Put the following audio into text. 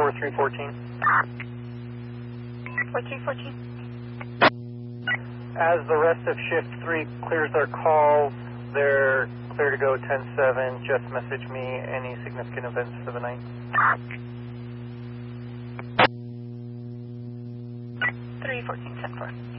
4314. 4314. As the rest of shift 3 clears their calls, they're clear to go 10-7. Just message me any significant events for the night. 314, 10-4.